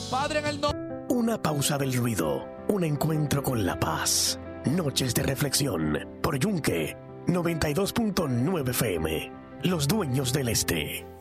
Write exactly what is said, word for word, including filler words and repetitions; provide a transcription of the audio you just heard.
Padre, en el nombre. Una pausa del ruido, un encuentro con la paz. Noches de reflexión por Yunque noventa y dos punto nueve F M. Los dueños del este.